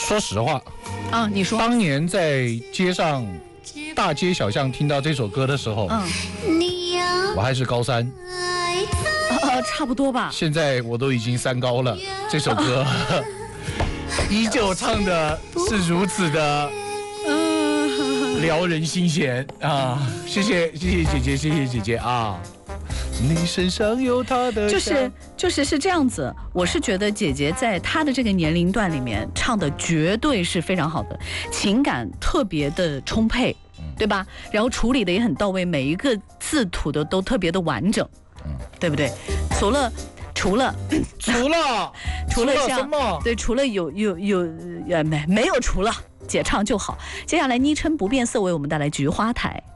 说实话， 你说， 当年在街上大街小巷听到这首歌的时候，我还是高3， 差不多吧。 现在我都已经3高了，这首歌依旧唱的是如此的撩人心弦啊！谢谢姐姐，谢谢姐姐啊！你身上有她的就是这样子。我是觉得姐姐在她的这个年龄段里面唱的绝对是非常好的，情感特别的充沛，对吧？然后处理的也很到位，每一个字吐的都特别的完整，对不对？除了像对，除了有没有除了姐唱就好。接下来昵称不变色为我们带来菊花台。